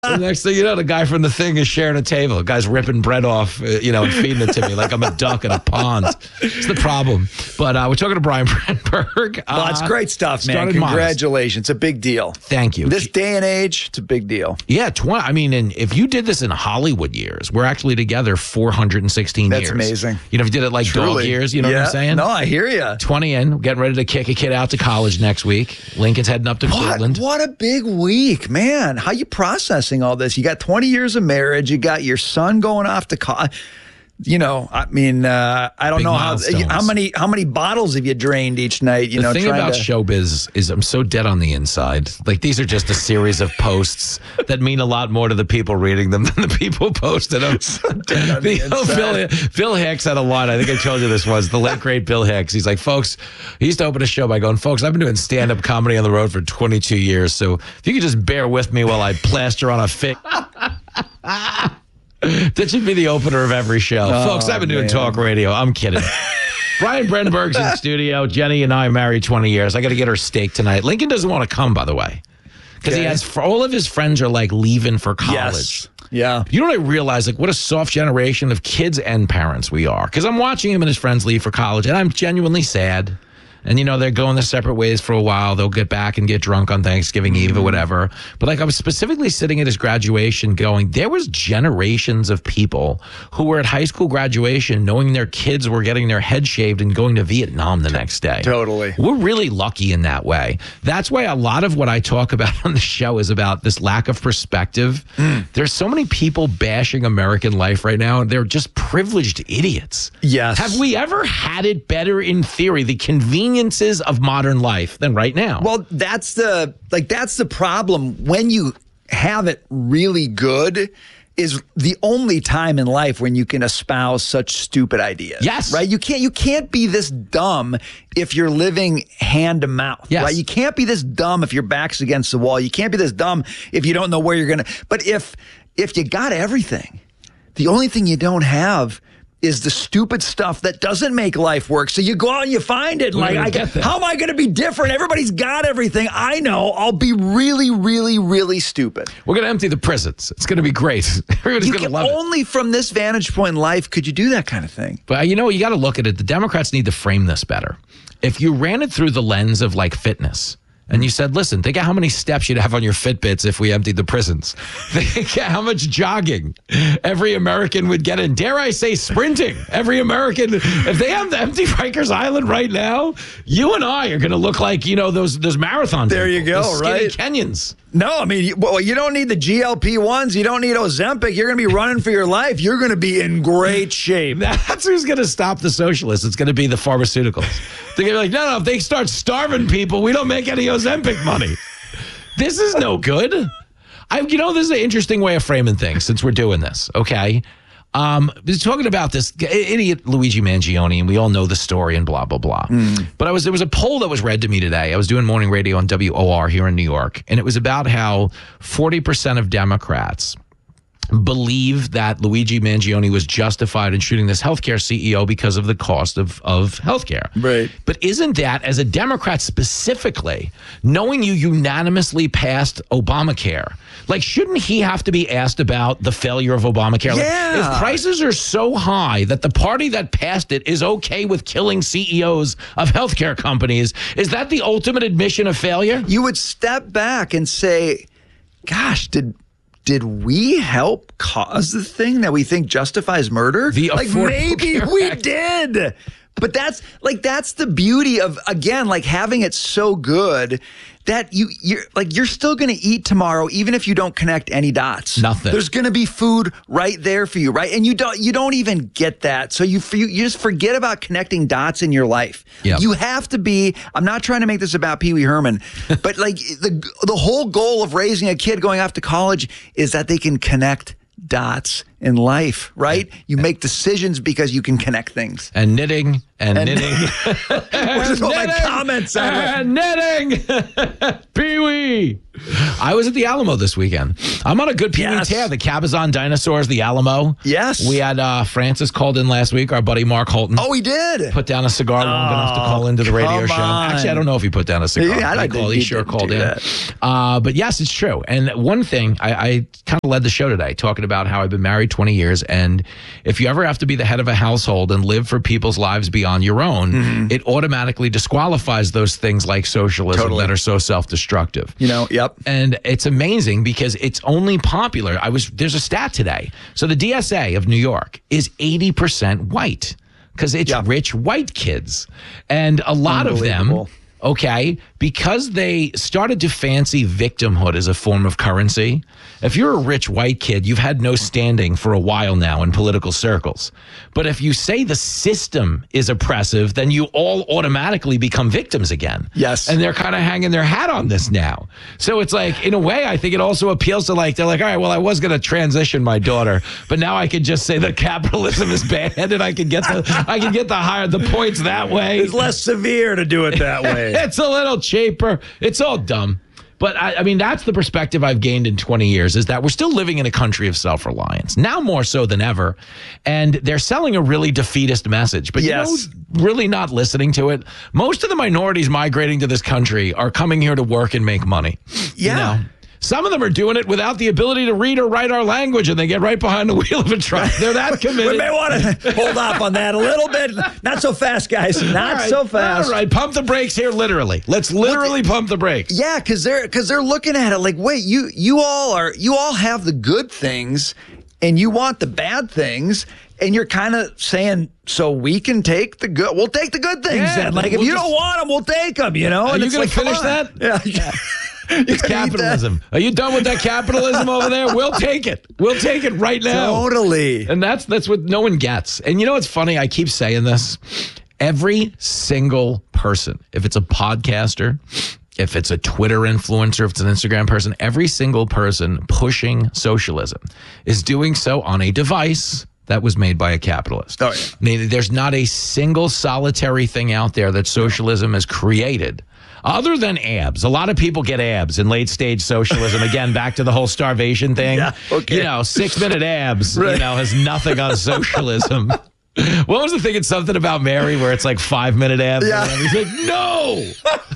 The next thing you know, the guy from The Thing is sharing a table. The guy's ripping bread off, and feeding it to me like I'm a duck in a pond. It's the problem. But we're talking to Brian Brandenburg. Well, it's great stuff, man. Congratulations. It's a big deal. Thank you. This day and age, it's a big deal. Yeah, and if you did this in Hollywood years, we're actually together 416 years. That's amazing. If you did it like dog years, you know what I'm saying? No, I hear you. 20 in, getting ready to kick a kid out to college next week. Lincoln's heading up to Cleveland. What a big week, man. How you processing all this? You got 20 years of marriage. You got your son going off to college. I don't Big know milestones. how many bottles have you drained each night? The thing about showbiz is I'm so dead on the inside. Like, these are just a series of posts that mean a lot more to the people reading them than the people posted them. Bill Hicks had a line. I think I told you this was the late great Bill Hicks. He's like, folks, he used to open a show by going, folks, I've been doing stand-up comedy on the road for 22 years. So if you could just bear with me while I plaster on a fit. That should be the opener of every show. Folks, I've been doing talk radio. I'm kidding. Brian Brandenburg's in the studio. Jenny and I are married 20 years. I got to get her steak tonight. Lincoln doesn't want to come, by the way, because he has all of his friends are like leaving for college. Yes. Yeah. You know what I realize? Like, what a soft generation of kids and parents we are. Because I'm watching him and his friends leave for college, and I'm genuinely sad. And, they're going their separate ways for a while. They'll get back and get drunk on Thanksgiving Eve or whatever. But, I was specifically sitting at his graduation going, there was generations of people who were at high school graduation knowing their kids were getting their head shaved and going to Vietnam the next day. Totally. We're really lucky in that way. That's why a lot of what I talk about on the show is about this lack of perspective. There's so many people bashing American life right now. They're just privileged idiots. Yes. Have we ever had it better in theory, the conveniences of modern life, than right now? Well, that's the problem. When you have it really good is the only time in life when you can espouse such stupid ideas. Yes. Right? You can't be this dumb if you're living hand to mouth. Yes. Right? You can't be this dumb if your back's against the wall. You can't be this dumb if you don't know where you're going to. But if you got everything, the only thing you don't have is the stupid stuff that doesn't make life work. So you go out and you find it. How am I going to be different? Everybody's got everything. I know. I'll be really, really, really stupid. We're going to empty the prisons. It's going to be great. Everybody's going to love it. Only from this vantage point in life could you do that kind of thing. But you got to look at it. The Democrats need to frame this better. If you ran it through the lens of fitness, and you said, listen, think of how many steps you'd have on your Fitbits if we emptied the prisons. Think of how much jogging every American would get in. Dare I say sprinting? Every American, if they have the empty Rikers Island right now, you and I are going to look like, those marathon There people, you go, those skinny right? Kenyans. No, I mean, you don't need the GLP-1s. You don't need Ozempic. You're going to be running for your life. You're going to be in great shape. That's who's going to stop the socialists. It's going to be the pharmaceuticals. They're going to be like, no, if they start starving people, we don't make any Ozempic money. This is no good. This is an interesting way of framing things since we're doing this, okay? We're talking about this idiot Luigi Mangione, and we all know the story and blah, blah, blah. But there was a poll that was read to me today. I was doing morning radio on WOR here in New York, and it was about how 40% of Democrats believe that Luigi Mangione was justified in shooting this healthcare CEO because of the cost of healthcare. Right. But isn't that, as a Democrat specifically, knowing you unanimously passed Obamacare, shouldn't he have to be asked about the failure of Obamacare? Yeah. If prices are so high that the party that passed it is okay with killing CEOs of healthcare companies, is that the ultimate admission of failure? You would step back and say, gosh, did we help cause the thing that we think justifies murder? Maybe we did. But that's the beauty of, again, having it so good that you're still going to eat tomorrow, even if you don't connect any dots. Nothing. There's going to be food right there for you, right? And you don't even get that. So you just forget about connecting dots in your life. Yep. You have to be. I'm not trying to make this about Pee Wee Herman, but the whole goal of raising a kid going off to college is that they can connect dots in life, right? You make decisions because you can connect things. And knitting and knitting. Which is what my comments are. And knitting. Pee-wee. I was at the Alamo this weekend. I'm on a good Pee-wee tear. The Cabazon Dinosaurs, the Alamo. Yes. We had Francis called in last week, our buddy Mark Holton. Oh, he did? Put down a cigar long enough to call into the radio show. On. Actually, I don't know if he put down a cigar. Yeah, he sure called in. But yes, it's true. And one thing, I kind of led the show today talking about how I've been married 20 years. And if you ever have to be the head of a household and live for people's lives beyond your own, it automatically disqualifies those things like socialism that are so self-destructive. Yep. And it's amazing because it's only popular. There's a stat today. So the DSA of New York is 80% white because it's rich white kids. And a lot of them, because they started to fancy victimhood as a form of currency. If you're a rich white kid, you've had no standing for a while now in political circles. But if you say the system is oppressive, then you all automatically become victims again. Yes. And they're kind of hanging their hat on this now. So it's like, in a way, I think it also appeals to they're like, all right, well, I was going to transition my daughter, but now I could just say that capitalism is bad and I can get the points that way. It's less severe to do it that way. It's a little cheaper. It's all dumb. But I mean, that's the perspective I've gained in 20 years is that we're still living in a country of self-reliance, now more so than ever. And they're selling a really defeatist message. But really not listening to it. Most of the minorities migrating to this country are coming here to work and make money. Yeah. Some of them are doing it without the ability to read or write our language, and they get right behind the wheel of a truck. They're that committed. We may want to hold off on that a little bit. Not so fast, guys. Not so fast. All right, pump the brakes here, literally. Let's literally pump the brakes. Yeah, because they're looking at it like, wait, you all have the good things, and you want the bad things. And you're kind of saying, so we can take the good. We'll take the good things then. Like, if you don't want them, we'll take them, Are you going to finish that? Yeah. It's capitalism. Are you done with that capitalism over there? We'll take it. We'll take it right now. Totally. And that's what no one gets. And you know what's funny? I keep saying this. Every single person, if it's a podcaster, if it's a Twitter influencer, if it's an Instagram person, every single person pushing socialism is doing so on a device that was made by a capitalist. Oh, yeah. I mean, there's not a single solitary thing out there that socialism has created. Other than abs, a lot of people get abs in late stage socialism. Again, back to the whole starvation thing. Yeah, okay. 6-minute abs, has nothing on socialism. What was the thing in Something About Mary where it's like 5-minute abs? Yeah. He's like, no.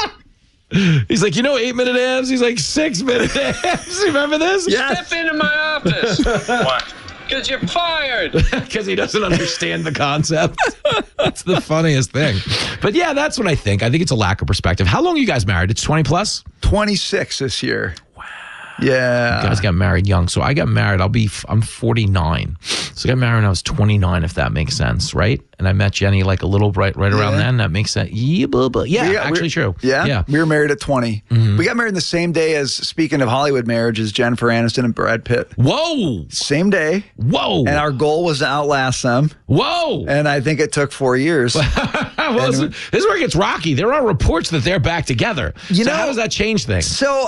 He's like, 8-minute abs? He's like, 6-minute abs. Remember this? Yes. Step into my office. What? Because you're fired. Because he doesn't understand the concept. That's the funniest thing. But yeah, that's what I think. I think it's a lack of perspective. How long are you guys married? It's 20 plus? 26 this year. Wow. Yeah. You guys got married young. So I got married. I'm 49. So I got married when I was 29, if that makes sense, right? And I met Jenny like a little right around then. That makes sense. Yeah, actually true. Yeah. We were married at 20. Mm-hmm. We got married the same day as, speaking of Hollywood marriages, Jennifer Aniston and Brad Pitt. Whoa. Same day. Whoa. And our goal was to outlast them. Whoa. And I think it took 4 years. Well, this is where it gets rocky. There are reports that they're back together. So how does that change things? So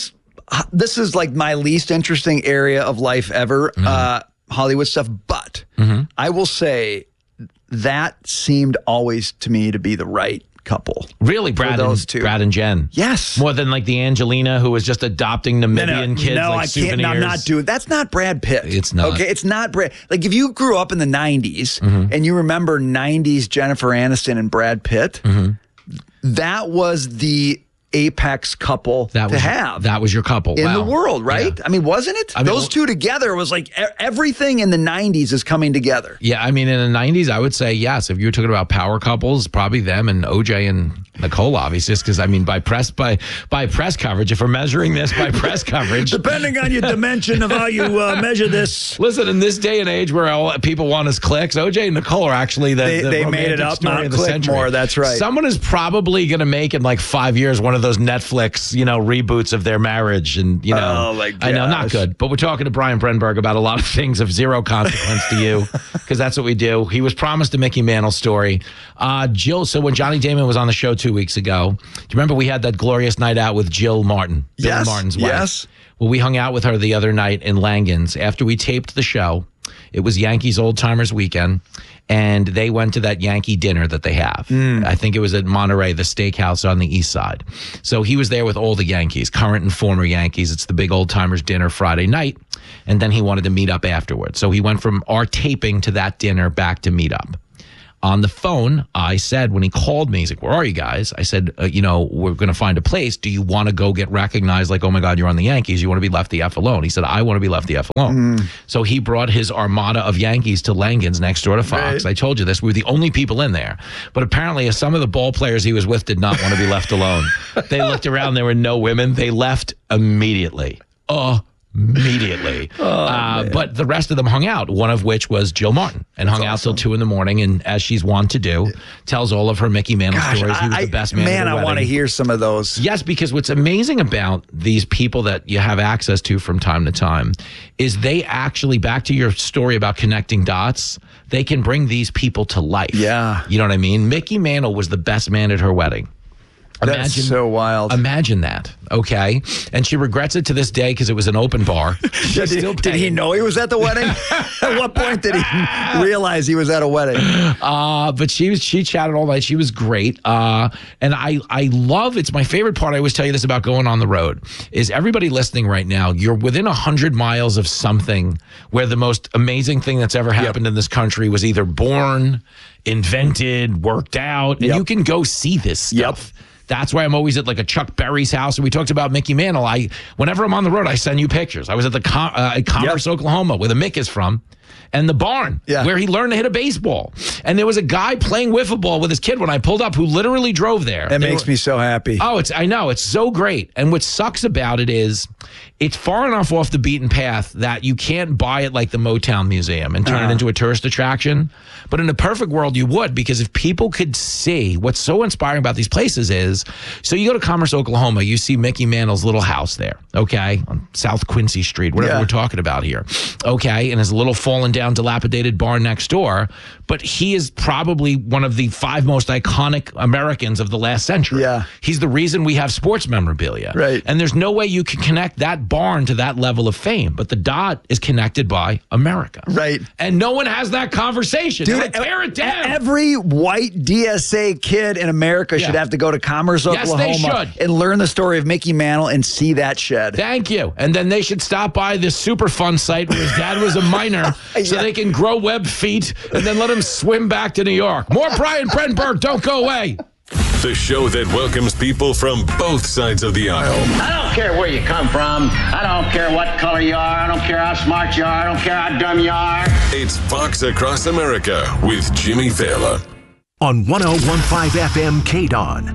this is like my least interesting area of life ever, Hollywood stuff. But I will say that seemed always to me to be the right couple. Really, Brad and Jen. Yes. More than like the Angelina who was just adopting Namibian kids like souvenirs. No, I'm not doing. That's not Brad Pitt. It's not. Okay, it's not Brad. Like if you grew up in the 90s and you remember 90s Jennifer Aniston and Brad Pitt, that was the apex couple to have. That was your couple. In the world, right? Yeah. I mean, wasn't it? Those two together was like everything in the 90s is coming together. Yeah, I mean, in the 90s, I would say yes. If you were talking about power couples, probably them and OJ and Nicole, obviously, because I mean, by press coverage, if we're measuring this by press coverage, depending on your dimension of how you measure this. Listen, in this day and age where all people want is clicks, OJ and Nicole are actually they made it up, not click more. That's right. Someone is probably going to make in like 5 years one of those Netflix, reboots of their marriage, and oh my gosh. I know, not good. But we're talking to Brian Brenberg about a lot of things of zero consequence to you, because that's what we do. He was promised a Mickey Mantle story. Jill. So when Johnny Damon was on the show 2 weeks ago, do you remember we had that glorious night out with Jill Martin, Billy Martin's wife? Yes. Well, we hung out with her the other night in Langens after we taped the show. It was Yankees Old Timers Weekend, and they went to that Yankee dinner that they have. I think it was at Monterey, the steakhouse on the east side. So he was there with all the Yankees, current and former Yankees. It's the big Old Timers dinner Friday night, and then he wanted to meet up afterwards. So he went from our taping to that dinner back to meet up. On the phone, I said, when he called me, he's like, where are you guys? I said, we're going to find a place. Do you want to go get recognized? Like, oh my God, you're on the Yankees. You want to be left the F alone. He said, I want to be left the F alone. So he brought his armada of Yankees to Langens next door to Fox. Right. I told you this. We were the only people in there. But apparently some of the ball players he was with did not want to be left alone. They looked around. There were no women. They left immediately. But the rest of them hung out, one of which was Jill Martin, and hung out till 2 a.m. and, as she's wont to do, tells all of her Mickey Mantle stories. He was the best man at her wedding. I want to hear some of those. Yes, because what's amazing about these people that you have access to from time to time is they actually, back to your story about connecting dots, they can bring these people to life. Yeah. You know what I mean? Mickey Mantle was the best man at her wedding. That's so wild. Imagine that, okay? And she regrets it to this day because it was an open bar. Did he know he was at the wedding? At what point did he realize he was at a wedding? But she chatted all night. She was great. And I love, it's my favorite part. I always tell you this about going on the road, is everybody listening right now, you're within 100 miles of something where the most amazing thing that's ever happened in this country was either born, invented, worked out, and you can go see this stuff. That's why I'm always at like a Chuck Berry's house. And we talked about Mickey Mantle. Whenever I'm on the road, I send you pictures. I was at the Commerce, Oklahoma, where the Mick is from, and the barn where he learned to hit a baseball. And there was a guy playing wiffle ball with his kid when I pulled up who literally drove there. That makes me so happy. I know. It's so great. And what sucks about it is it's far enough off the beaten path that you can't buy it like the Motown Museum and turn it into a tourist attraction. But in a perfect world, you would, because if people could see what's so inspiring about these places is, so you go to Commerce, Oklahoma, you see Mickey Mantle's little house there, okay, on South Quincy Street, whatever we're talking about here, okay, and his little fallen down, dilapidated barn next door. But he is probably one of the 5 most iconic Americans of the last century. Yeah. He's the reason we have sports memorabilia. Right. And there's no way you can connect that barn to that level of fame. But the dot is connected by America. Right. And no one has that conversation. Dude, tear it down. Every white DSA kid in America should have to go to Commerce, Oklahoma, and learn the story of Mickey Mantle and see that shed. Thank you. And then they should stop by this super fun site where his dad was a miner so they can grow web feet and then let him swim back to New York. More Brian Brenberg. Don't go away. The show that welcomes people from both sides of the aisle. I don't care where you come from. I don't care what color you are. I don't care how smart you are. I don't care how dumb you are. It's Fox Across America with Jimmy Failla. On 101.5 FM KDON.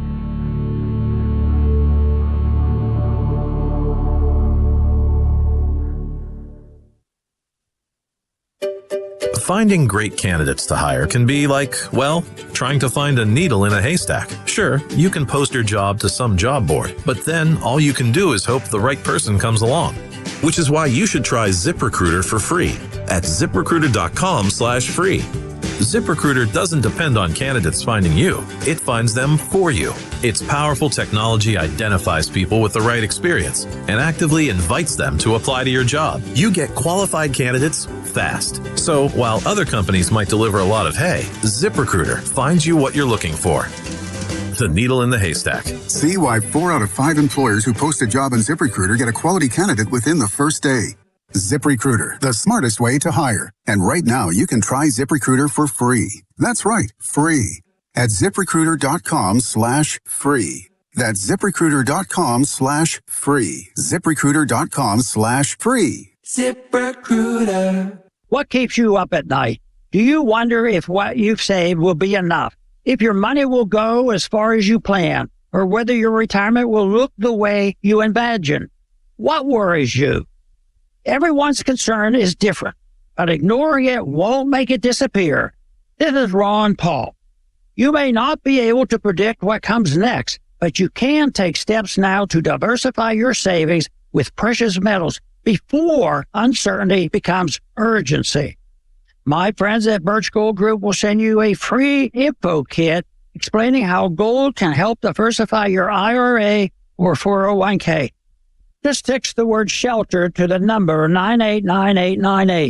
Finding great candidates to hire can be like, well, trying to find a needle in a haystack. Sure, you can post your job to some job board, but then all you can do is hope the right person comes along. Which is why you should try ZipRecruiter for free at ZipRecruiter.com/free. ZipRecruiter doesn't depend on candidates finding you. It finds them for you. Its powerful technology identifies people with the right experience and actively invites them to apply to your job. You get qualified candidates fast. So while other companies might deliver a lot of hay, ZipRecruiter finds you what you're looking for. The needle in the haystack. See why 4 out of 5 employers who post a job on ZipRecruiter get a quality candidate within the first day. ZipRecruiter, the smartest way to hire. And right now, you can try ZipRecruiter for free. That's right, free. At ZipRecruiter.com/free. That's ZipRecruiter.com/free. ZipRecruiter.com/free. ZipRecruiter. What keeps you up at night? Do you wonder if what you've saved will be enough? If your money will go as far as you plan? Or whether your retirement will look the way you imagine? What worries you? Everyone's concern is different, but ignoring it won't make it disappear. This is Ron Paul. You may not be able to predict what comes next, but you can take steps now to diversify your savings with precious metals before uncertainty becomes urgency. My friends at Birch Gold Group will send you a free info kit explaining how gold can help diversify your IRA or 401k. Just text the word shelter to the number 989898.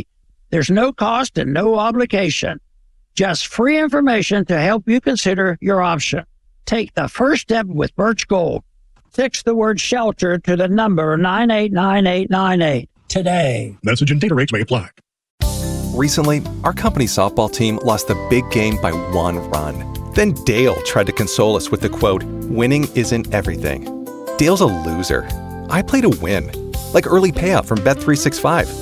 There's no cost and no obligation. Just free information to help you consider your option. Take the first step with Birch Gold. Text the word shelter to the number 989898 today. Message and data rates may apply. Recently, our company softball team lost a big game by 1 run. Then Dale tried to console us with the quote, "Winning isn't everything." Dale's a loser. I play to win, like early payout from Bet365.